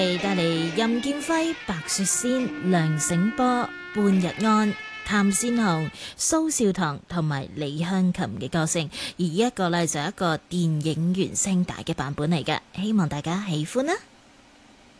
帶嚟任劍輝、白雪仙、梁醒波、半日安、譚善紅、蘇少棠同埋李香琴嘅歌聲，而呢一個呢，就係一個電影原聲帶嘅版本嚟嘅，希望大家喜歡啦。